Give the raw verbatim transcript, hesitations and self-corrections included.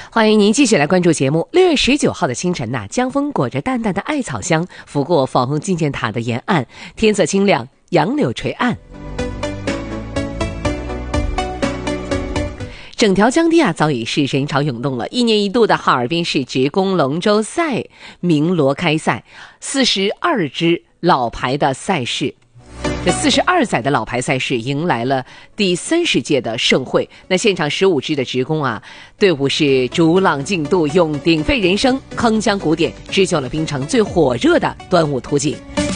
欢迎您继续来关注节目。六月十九号的清晨呐、啊，江风裹着淡淡的艾草香，拂过防洪金剑塔的沿岸，天色清亮，杨柳垂岸。整条江堤啊，早已是人潮涌动了。一年一度的哈尔滨市职工龙舟赛鸣锣开赛，四十二支老牌的赛事。这四十二载的老牌赛事迎来了第三十届的盛会。那现场十五支的职工啊，队伍是逐浪竞渡，用鼎沸人声、铿锵鼓点，织就了冰城最火热的端午图景。